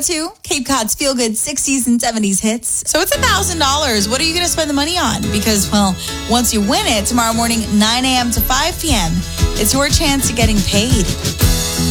102, Cape Cod's feel-good 60s and 70s hits. So it's $1,000. What are you going to spend the money on? Because, well, once you win it, tomorrow morning, 9 a.m. to 5 p.m., it's your chance to getting paid.